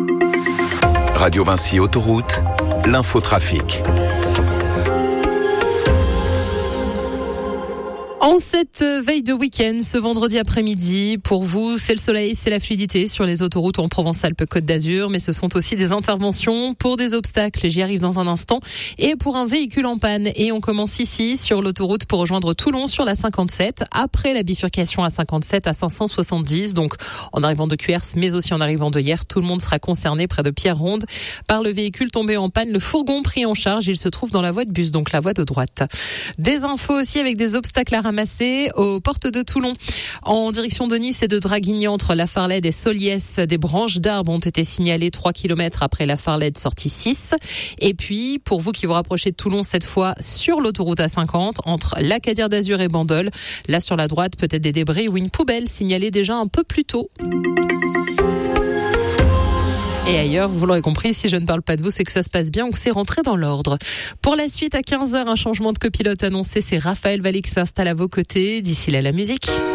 Radio Vinci Autoroute, l'infotrafic. En cette veille de week-end, ce vendredi après-midi, pour vous, c'est le soleil, c'est la fluidité sur les autoroutes en Provence-Alpes-Côte d'Azur, mais ce sont aussi des interventions pour des obstacles, j'y arrive dans un instant, et pour un véhicule en panne. Et on commence ici, sur l'autoroute pour rejoindre Toulon sur la 57, après la bifurcation à 57 à 570, donc en arrivant de Cuers, mais aussi en arrivant de Hyères, tout le monde sera concerné près de Pierre-Ronde par le véhicule tombé en panne. Le fourgon pris en charge, il se trouve dans la voie de bus, donc la voie de droite. Des infos aussi avec des obstacles à ramasser aux portes de Toulon. En direction de Nice et de Draguignan, entre La Farlède et Soliès, des branches d'arbres ont été signalées 3 km après La Farlède sortie 6. Et puis, pour vous qui vous rapprochez de Toulon, cette fois sur l'autoroute A50, entre l'Acadière d'Azur et Bandol, là sur la droite, peut-être des débris ou une poubelle signalée déjà un peu plus tôt. Et ailleurs, vous l'aurez compris, si je ne parle pas de vous, c'est que ça se passe bien ou que c'est rentré dans l'ordre. Pour la suite, à 15h, un changement de copilote annoncé, c'est Raphaël Vallée qui s'installe à vos côtés. D'ici là, la musique.